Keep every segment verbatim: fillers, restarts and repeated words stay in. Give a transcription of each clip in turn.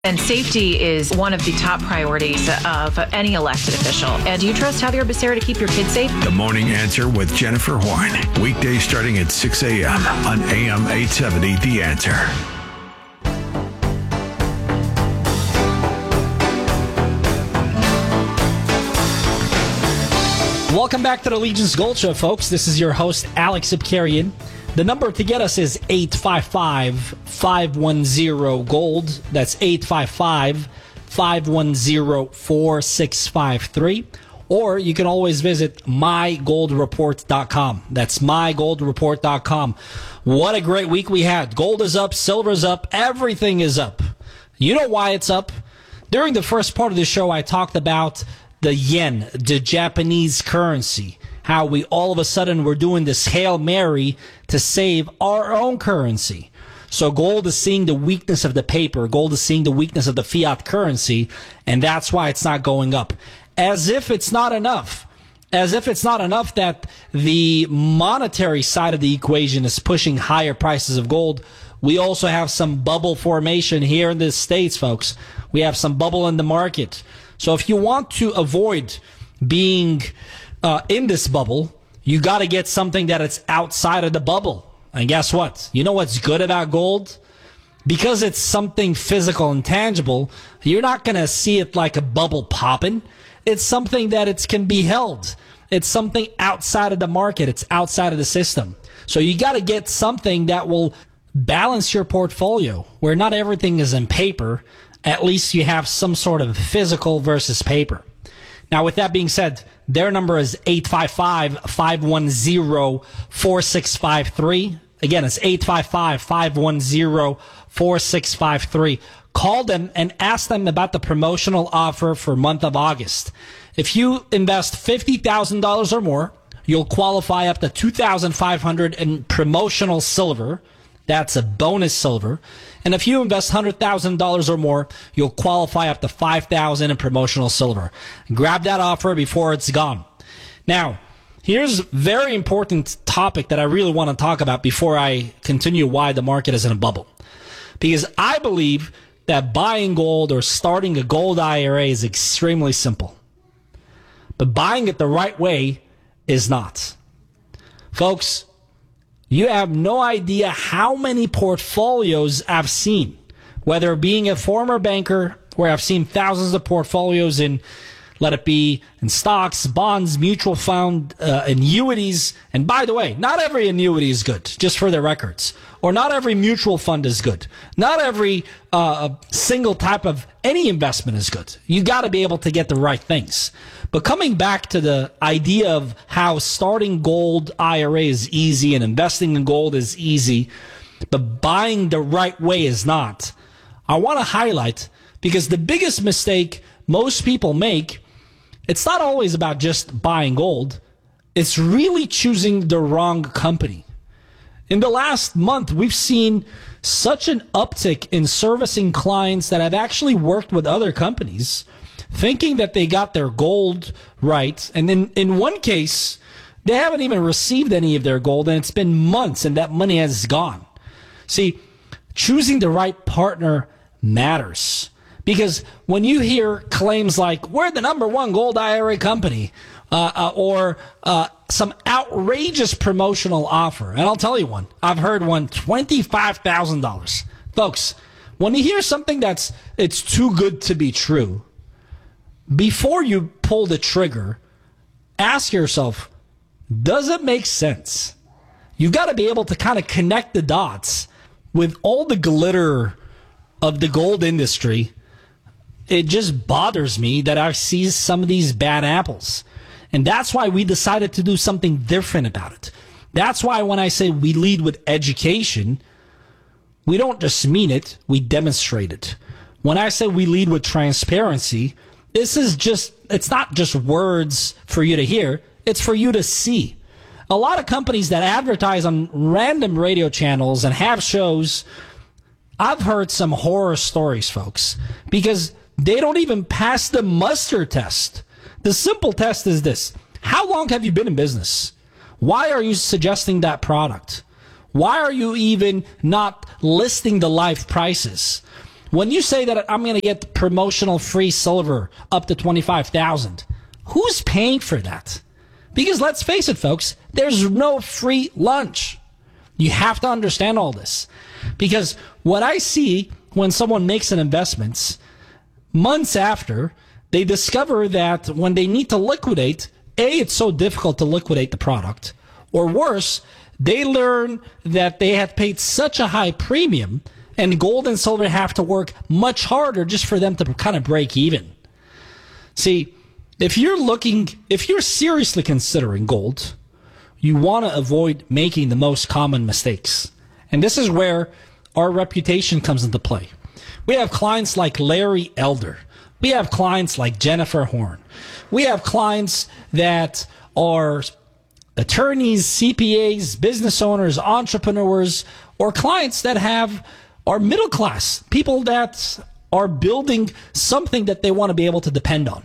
And safety is one of the top priorities of any elected official. And do you trust Javier Becerra to keep your kids safe? The Morning Answer with Jennifer Horn. Weekdays starting at six a.m. on A M eight seventy, The Answer. Welcome back to the Legion's Gold Show, folks. This is your host, Alex Ipkarian. The number to get us is eight five five, five one zero, GOLD. That's eight five five, five one zero, four six five three. Or you can always visit my gold report dot com. That's my gold report dot com. What a great week we had. Gold is up, silver's up, everything is up. You know why it's up? During the first part of the show, I talked about the yen, the Japanese currency. How we all of a sudden were doing this Hail Mary to save our own currency. So gold is seeing the weakness of the paper. Gold is seeing the weakness of the fiat currency, and that's why it's not going up. As if it's not enough. As if it's not enough that the monetary side of the equation is pushing higher prices of gold. We also have some bubble formation here in the States, folks. We have some bubble in the market. So if you want to avoid being Uh, in this bubble, you got to get something that it's outside of the bubble. And guess what? You know what's good about gold? Because it's something physical and tangible, you're not going to see it like a bubble popping. It's something that it can be held. It's something outside of the market. It's outside of the system. So you got to get something that will balance your portfolio, where not everything is in paper. At least you have some sort of physical versus paper. Now, with that being said, their number is eight five five, five one zero, four six five three. Again, it's eight five five, five one zero, four six five three. Call them and ask them about the promotional offer for month of August. If you invest fifty thousand dollars or more, you'll qualify up to two thousand five hundred dollars in promotional silver. That's a bonus silver. And if you invest one hundred thousand dollars or more, you'll qualify up to five thousand dollars in promotional silver. Grab that offer before it's gone. Now, here's a very important topic that I really want to talk about before I continue why the market is in a bubble. Because I believe that buying gold or starting a gold I R A is extremely simple. But buying it the right way is not. Folks, you have no idea how many portfolios I've seen, whether being a former banker where I've seen thousands of portfolios in, let it be in stocks, bonds, mutual fund, uh, annuities. And by the way, not every annuity is good, just for the records. Or not every mutual fund is good. Not every uh, single type of any investment is good. You got to be able to get the right things. But coming back to the idea of how starting gold I R A is easy and investing in gold is easy, but buying the right way is not, I want to highlight, because the biggest mistake most people make, it's not always about just buying gold. It's really choosing the wrong company. In the last month, we've seen such an uptick in servicing clients that have actually worked with other companies, thinking that they got their gold right. And in, in one case, they haven't even received any of their gold, and it's been months, and that money has gone. See, choosing the right partner matters. Because when you hear claims like, we're the number one gold I R A company, uh, uh, or uh, some outrageous promotional offer, and I'll tell you one, I've heard one, twenty-five thousand dollars. Folks, when you hear something that's, it's too good to be true, before you pull the trigger, ask yourself, does it make sense? You've got to be able to kind of connect the dots with all the glitter of the gold industry. It just bothers me that I see some of these bad apples. And that's why we decided to do something different about it. That's why when I say we lead with education, we don't just mean it, we demonstrate it. When I say we lead with transparency, this is just, it's not just words for you to hear, it's for you to see. A lot of companies that advertise on random radio channels and have shows, I've heard some horror stories, folks, because they don't even pass the muster test. The simple test is this. How long have you been in business? Why are you suggesting that product? Why are you even not listing the live prices? When you say that I'm going to get promotional free silver up to twenty-five thousand, who's paying for that? Because let's face it, folks, there's no free lunch. You have to understand all this. Because what I see when someone makes an investment, months after, they discover that when they need to liquidate, A, it's so difficult to liquidate the product. Or worse, they learn that they have paid such a high premium and gold and silver have to work much harder just for them to kind of break even. See, if you're looking, if you're seriously considering gold, you want to avoid making the most common mistakes. And this is where our reputation comes into play. We have clients like Larry Elder. We have clients like Jennifer Horn. We have clients that are attorneys, C P As, business owners, entrepreneurs, or clients that have are middle class, people that are building something that they want to be able to depend on.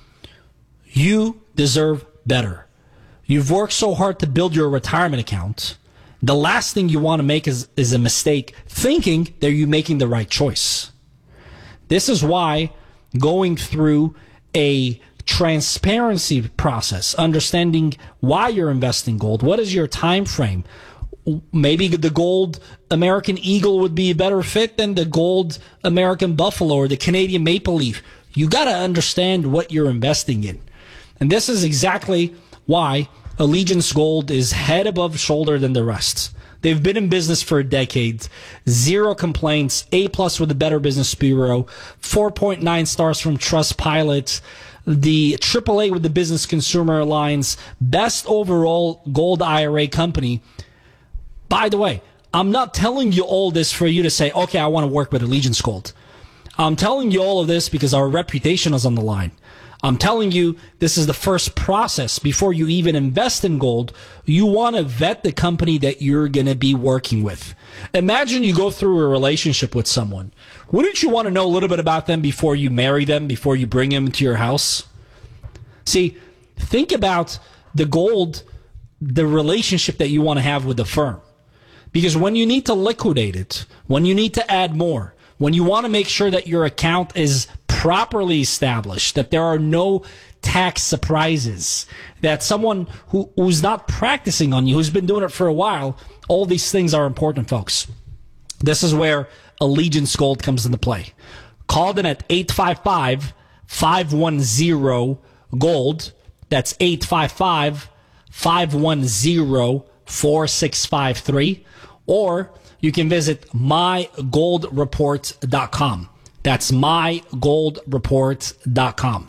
You deserve better. You've worked so hard to build your retirement account. The last thing you want to make is, is a mistake thinking that you're making the right choice. This is why going through a transparency process, understanding why you're investing gold, what is your time frame? Maybe the gold American Eagle would be a better fit than the gold American Buffalo or the Canadian Maple Leaf. You got to understand what you're investing in. And this is exactly why Allegiance Gold is head above shoulder than the rest. They've been in business for a decade, zero complaints, A plus with the Better Business Bureau, four point nine stars from Trustpilot, the triple A with the Business Consumer Alliance, best overall gold I R A company. By the way, I'm not telling you all this for you to say, okay, I want to work with Allegiance Gold. I'm telling you all of this because our reputation is on the line. I'm telling you, this is the first process. Before you even invest in gold, you want to vet the company that you're going to be working with. Imagine you go through a relationship with someone. Wouldn't you want to know a little bit about them before you marry them, before you bring them into your house? See, think about the gold, the relationship that you want to have with the firm. Because when you need to liquidate it, when you need to add more, when you want to make sure that your account is properly established, that there are no tax surprises, that someone who, who's not practicing on you, who's been doing it for a while, all these things are important, folks. This is where Allegiance Gold comes into play. Call them at eight five five, five one zero, GOLD. That's eight five five, five one zero, four six five three. Or you can visit my gold report dot com. That's my gold report dot com.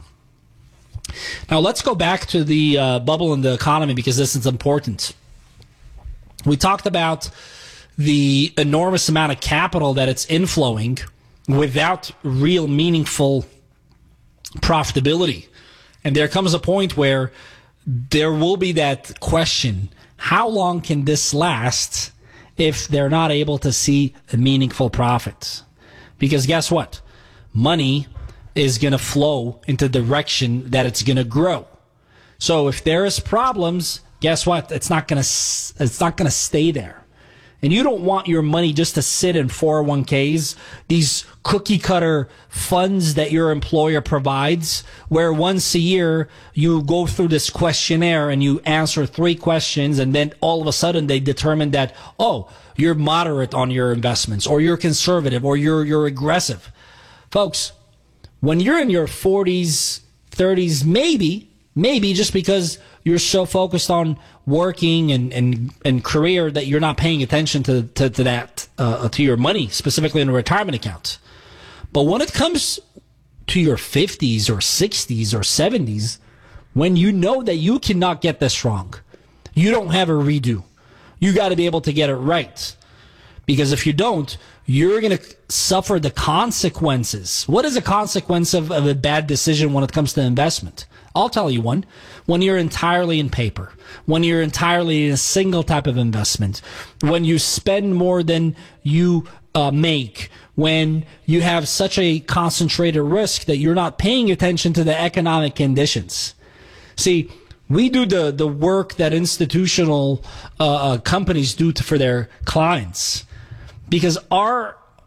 Now let's go back to the uh, bubble in the economy because this is important. We talked about the enormous amount of capital that it's inflowing without real meaningful profitability. And there comes a point where there will be that question, how long can this last if they're not able to see a meaningful profit? Because guess what? Money is going to flow into the direction that it's going to grow. So if there is problems, guess what? It's not going to it's not going to stay there. And you don't want your money just to sit in four oh one k's, these cookie cutter funds that your employer provides, where once a year you go through this questionnaire and you answer three questions, and then all of a sudden they determine that, oh, you're moderate on your investments, or you're conservative, or you're you're aggressive. Folks, when you're in your forties, thirties, maybe, maybe just because you're so focused on working and, and, and career that you're not paying attention to, to, to that, uh, to your money, specifically in a retirement account. But when it comes to your fifties or sixties or seventies, when you know that you cannot get this wrong, you don't have a redo. You got to be able to get it right. Because if you don't, you're going to suffer the consequences. What is a consequence of, of a bad decision when it comes to investment? I'll tell you one. When you're entirely in paper, when you're entirely in a single type of investment, when you spend more than you uh, make, when you have such a concentrated risk that you're not paying attention to the economic conditions. See, we do the, the work that institutional uh, uh, companies do to, for their clients. Because our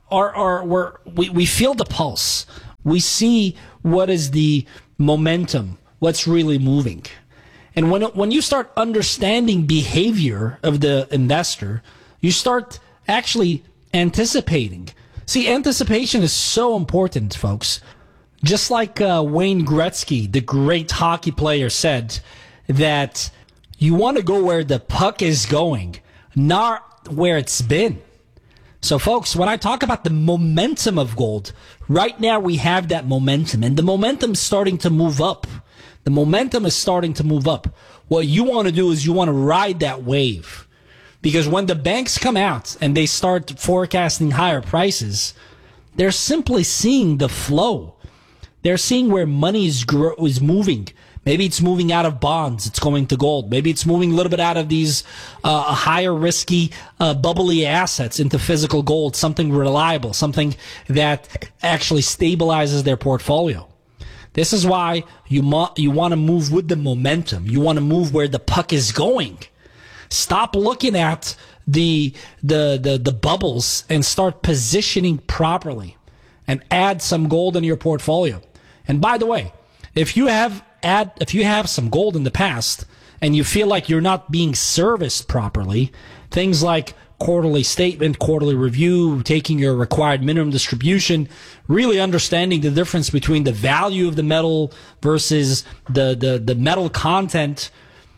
are are we're, we we feel the pulse. We see what is the momentum, what's really moving. And when when you start understanding behavior of the investor, you start actually anticipating. See, anticipation is so important, folks. Just like uh, Wayne Gretzky, the great hockey player, said that you want to go where the puck is going, not where it's been. So, folks, when I talk about the momentum of gold, right now we have that momentum, and the momentum is starting to move up. The momentum is starting to move up. What you want to do is you want to ride that wave. Because when the banks come out and they start forecasting higher prices, they're simply seeing the flow. They're seeing where money is, gro- is moving. Maybe it's moving out of bonds. It's going to gold. Maybe it's moving a little bit out of these uh, higher risky, uh, bubbly assets into physical gold, something reliable, something that actually stabilizes their portfolio. This is why you mo- you want to move with the momentum. You want to move where the puck is going. Stop looking at the, the the the bubbles and start positioning properly, and add some gold in your portfolio. And by the way, if you have add if you have some gold in the past and you feel like you're not being serviced properly, things like quarterly statement, quarterly review, taking your required minimum distribution, really understanding the difference between the value of the metal versus the the, the metal content,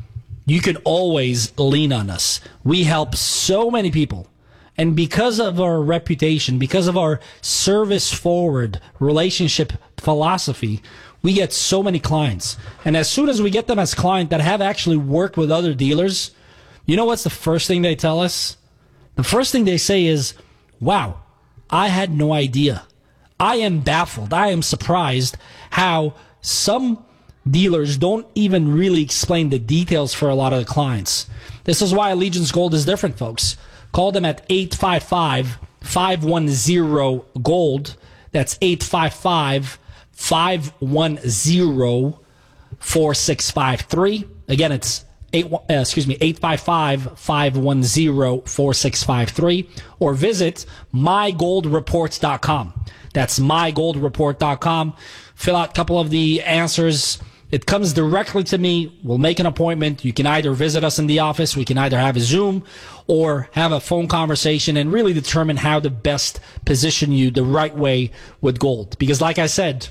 you can always lean on us. We help so many people. And because of our reputation, because of our service-forward relationship philosophy, we get so many clients. And as soon as we get them as clients that have actually worked with other dealers, you know what's the first thing they tell us? The first thing they say is, wow, I had no idea. I am baffled. I am surprised how some dealers don't even really explain the details for a lot of the clients. This is why Allegiance Gold is different, folks. Call them at eight five five, five one zero, GOLD. That's eight five five, five one zero, four six five three. Again, it's eight, uh, excuse me, eight five five, five one zero, four six five three. Or visit my gold report dot com. That's my gold report dot com. Fill out a couple of the answers. It comes directly to me. We'll make an appointment. You can either visit us in the office. We can either have a Zoom or have a phone conversation and really determine how to best position you the right way with gold. Because like I said,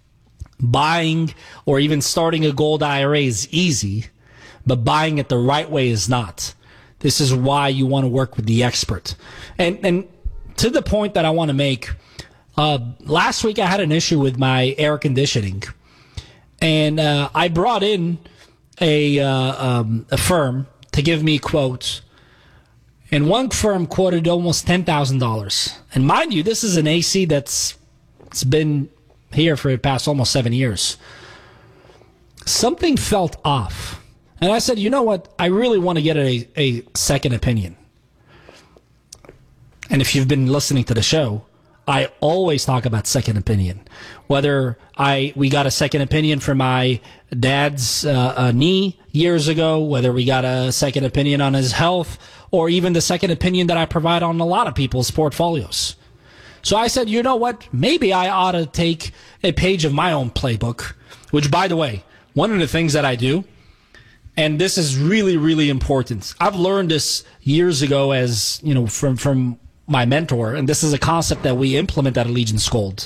buying or even starting a gold I R A is easy, but buying it the right way is not. This is why you want to work with the expert. And, and to the point that I want to make, uh, last week I had an issue with my air conditioning. And uh, I brought in a uh, um, a firm to give me quotes. And one firm quoted almost ten thousand dollars. And mind you, this is an A C that's it's been here for the past almost seven years. Something felt off. And I said, you know what? I really want to get a, a second opinion. And if you've been listening to the show, I always talk about second opinion. Whether I we got a second opinion for my dad's uh, uh, knee years ago, whether we got a second opinion on his health, or even the second opinion that I provide on a lot of people's portfolios. So I said, you know what? Maybe I ought to take a page of my own playbook, which, by the way, one of the things that I do, and this is really, really important. I've learned this years ago as, you know, from, from my mentor, and this is a concept that we implement at Allegiance Gold.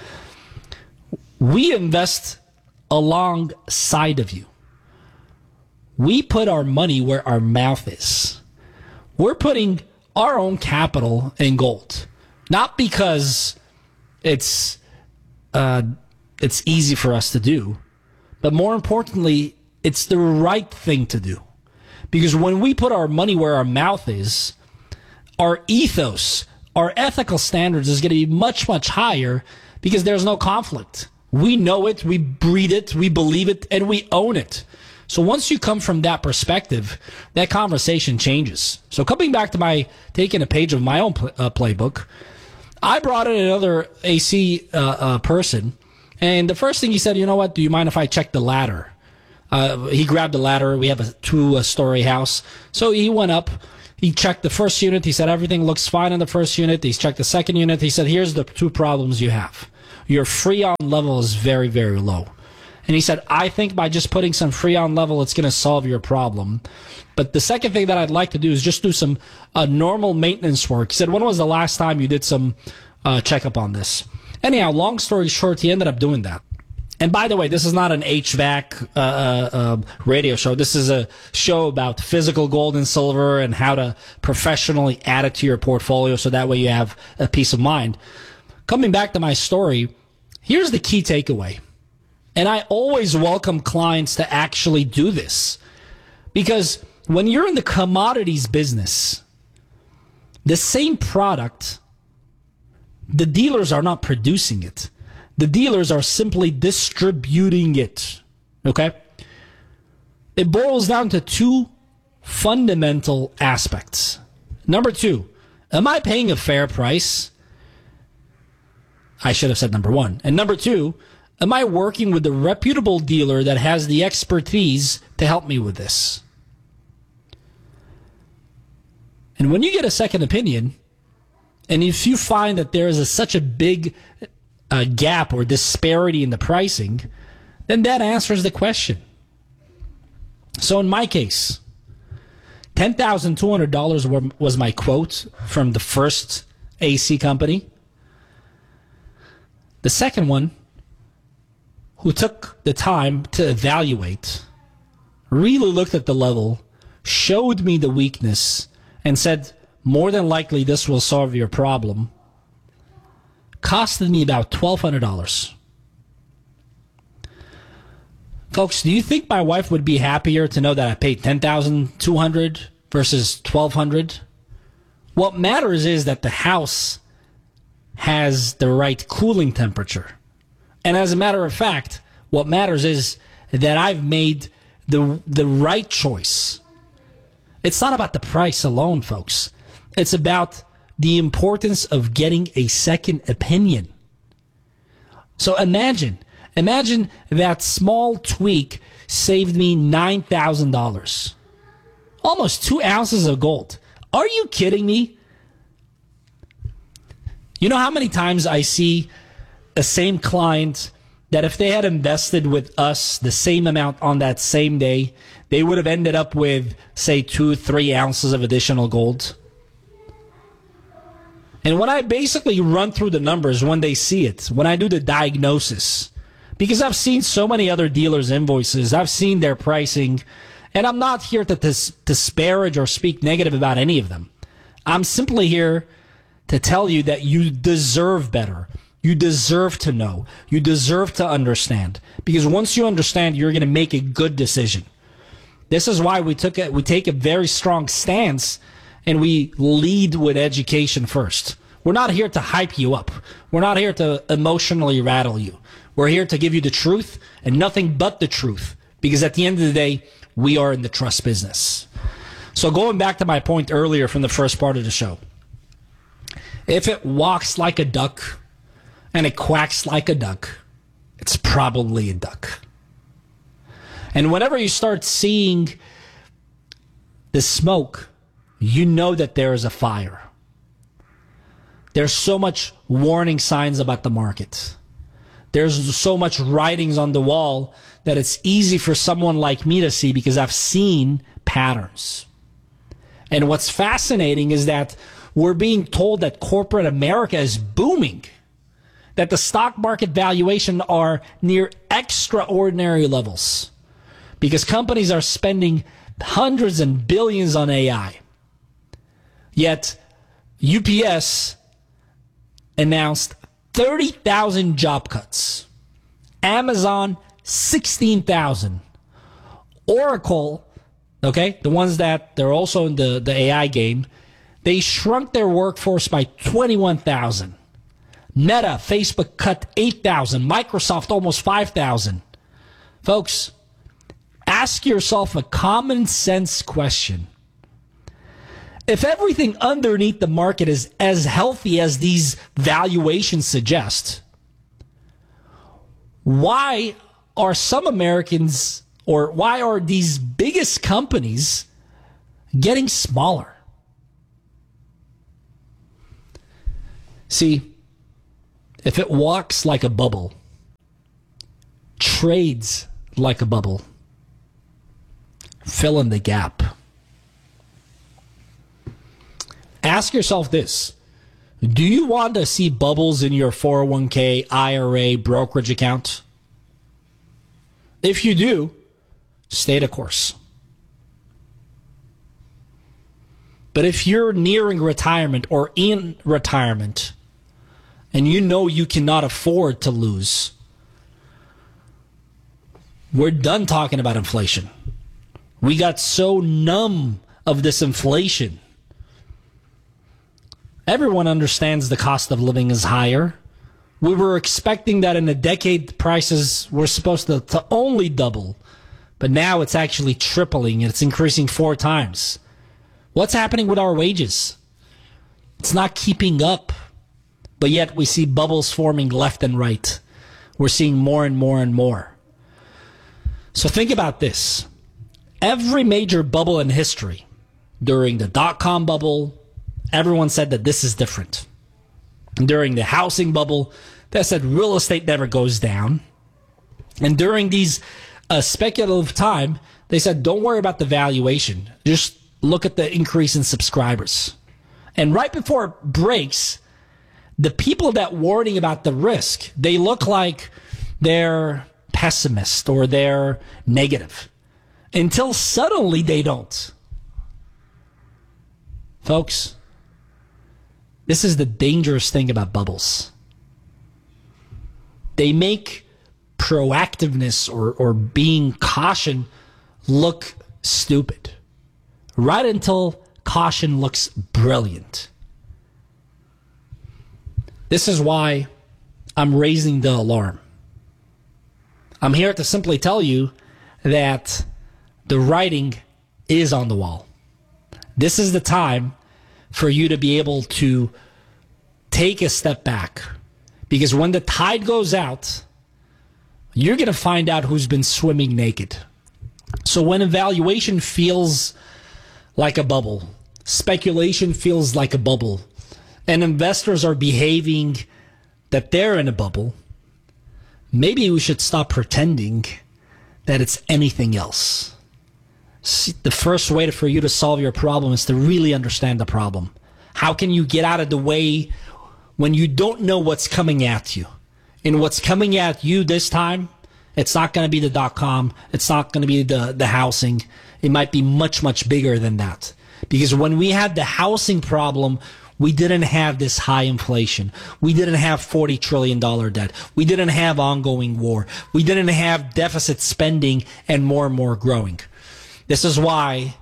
We invest alongside of you. We put our money where our mouth is. We're putting our own capital in gold, not because it's uh, it's easy for us to do, but more importantly, it's the right thing to do. Because when we put our money where our mouth is, our ethos, our ethical standards is going to be much, much higher because there's no conflict. We know it, we breathe it, we believe it, and we own it. So once you come from that perspective, that conversation changes. So coming back to my taking a page of my own play, uh, playbook, I brought in another A C uh, uh, person, and the first thing he said, you know what, do you mind if I check the ladder? Uh, he grabbed the ladder. We have a two-story house. So he went up, He checked the first unit. He said everything looks fine in the first unit. He's checked the second unit. He said, here's the two problems you have. Your Freon level is very, very low. And he said, I think by just putting some Freon level, it's going to solve your problem. But the second thing that I'd like to do is just do some uh, normal maintenance work. He said, when was the last time you did some uh, checkup on this? Anyhow, long story short, he ended up doing that. And by the way, this is not an H V A C uh, uh, radio show. This is a show about physical gold and silver and how to professionally add it to your portfolio so that way you have a peace of mind. Coming back to my story, here's the key takeaway. And I always welcome clients to actually do this. Because when you're in the commodities business, the same product, the dealers are not producing it. The dealers are simply distributing it. Okay? It boils down to two fundamental aspects. Number two, am I paying a fair price? I should have said number one. And number two, am I working with a reputable dealer that has the expertise to help me with this? And when you get a second opinion, and if you find that there is a, such a big uh, gap or disparity in the pricing, then that answers the question. So in my case, ten thousand two hundred dollars was my quote from the first A C company. The second one, who took the time to evaluate, really looked at the level, showed me the weakness, and said, more than likely this will solve your problem, costed me about twelve hundred dollars. Folks, do you think my wife would be happier to know that I paid ten thousand two hundred dollars versus twelve hundred dollars? What matters is that the house has the right cooling temperature. And as a matter of fact, what matters is that I've made the the right choice. It's not about the price alone, folks. It's about the importance of getting a second opinion. So imagine, imagine that small tweak saved me nine thousand dollars. Almost two ounces of gold. Are you kidding me? You know how many times I see the same client that if they had invested with us the same amount on that same day, they would have ended up with, say, two, three ounces of additional gold? And when I basically run through the numbers, when they see it, when I do the diagnosis, because I've seen so many other dealers' invoices, I've seen their pricing, and I'm not here to dis- disparage or speak negative about any of them. I'm simply here to tell you that you deserve better. You deserve to know. You deserve to understand. Because once you understand, you're going to make a good decision. This is why we took a, we take a very strong stance and we lead with education first. We're not here to hype you up. We're not here to emotionally rattle you. We're here to give you the truth and nothing but the truth. Because at the end of the day, we are in the trust business. So going back to my point earlier from the first part of the show, if it walks like a duck and it quacks like a duck, it's probably a duck. And whenever you start seeing the smoke, you know that there is a fire. There's so much warning signs about the market. There's so much writings on the wall that it's easy for someone like me to see because I've seen patterns. And what's fascinating is that we're being told that corporate America is booming, that the stock market valuation are near extraordinary levels because companies are spending hundreds and billions on A I. Yet U P S announced thirty thousand job cuts. Amazon, sixteen thousand. Oracle, okay, the ones that they're also in the, the A I game, they shrunk their workforce by twenty-one thousand. Meta, Facebook cut eight thousand. Microsoft almost five thousand. Folks, ask yourself a common sense question. If everything underneath the market is as healthy as these valuations suggest, why are some Americans, or why are these biggest companies getting smaller? See, if it walks like a bubble, trades like a bubble, fill in the gap. Ask yourself this. Do you want to see bubbles in your four oh one k, I R A, brokerage account? If you do, stay the course. But if you're nearing retirement or in retirement and you know you cannot afford to lose, we're done talking about inflation. We got so numb of this inflation. Everyone understands the cost of living is higher. We were expecting that in a decade prices were supposed to, to only double, but now it's actually tripling and it's increasing four times. What's happening with our wages? It's not keeping up, but yet we see bubbles forming left and right. We're seeing more and more and more. So think about this. Every major bubble in history, during the dot-com bubble, everyone said that this is different. During the housing bubble, they said real estate never goes down. And during these uh, speculative time, they said don't worry about the valuation. Just look at the increase in subscribers. And right before it breaks, the people that warning about the risk, they look like they're pessimist or they're negative. Until suddenly they don't. Folks, this is the dangerous thing about bubbles. They make proactiveness or, or being caution look stupid. Right until caution looks brilliant. This is why I'm raising the alarm. I'm here to simply tell you that the writing is on the wall. This is the time for you to be able to take a step back. Because when the tide goes out, you're going to find out who's been swimming naked. So when evaluation feels like a bubble, speculation feels like a bubble, and investors are behaving that they're in a bubble, maybe we should stop pretending that it's anything else. See, the first way to, for you to solve your problem is to really understand the problem. How can you get out of the way when you don't know what's coming at you? And what's coming at you this time, it's not going to be the dot-com. It's not going to be the, the housing. It might be much, much bigger than that. Because when we had the housing problem, we didn't have this high inflation. We didn't have forty trillion dollars debt. We didn't have ongoing war. We didn't have deficit spending and more and more growing. This is why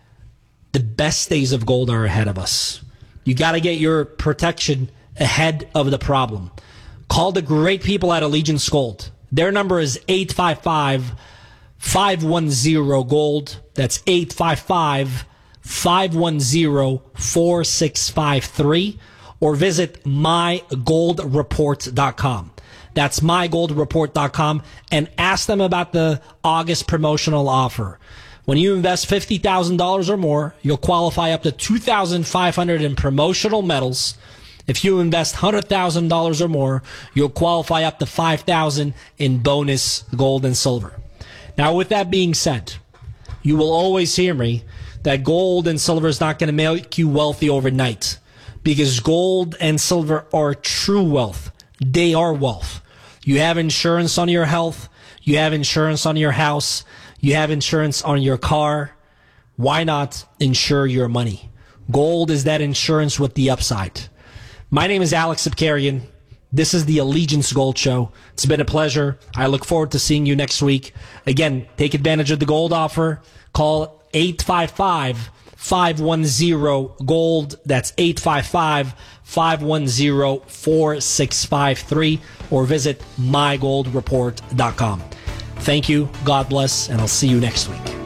the best days of gold are ahead of us. You got to get your protection ahead of the problem. Call the great people at Allegiance Gold. Their number is eight five five, five one zero, GOLD. That's eight five five, five one zero, four six five three. Or visit my gold report dot com. That's my gold report dot com and ask them about the August promotional offer. When you invest fifty thousand dollars or more, you'll qualify up to two thousand five hundred dollars in promotional metals. If you invest one hundred thousand dollars or more, you'll qualify up to five thousand dollars in bonus gold and silver. Now, with that being said, you will always hear me that gold and silver is not going to make you wealthy overnight, because gold and silver are true wealth. They are wealth. You have insurance on your health. You have insurance on your house. You have insurance on your car. Why not insure your money? Gold is that insurance with the upside. My name is Alex Sipkarian. This is the Allegiance Gold Show. It's been a pleasure. I look forward to seeing you next week. Again, take advantage of the gold offer. Call eight five five, five one zero, GOLD. That's eight five five, five one zero, four six five three. Or visit my gold report dot com. Thank you. God bless. And I'll see you next week.